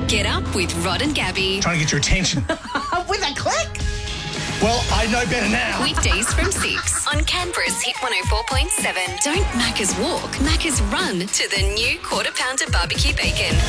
Get up with Rod and Gabby. Trying to get your attention. With a click. Well, I know better now. Weekdays from 6 on Canberra's Hit 104.7. Don't Macca's walk, Macca's run to the new Quarter Pounder barbecue bacon.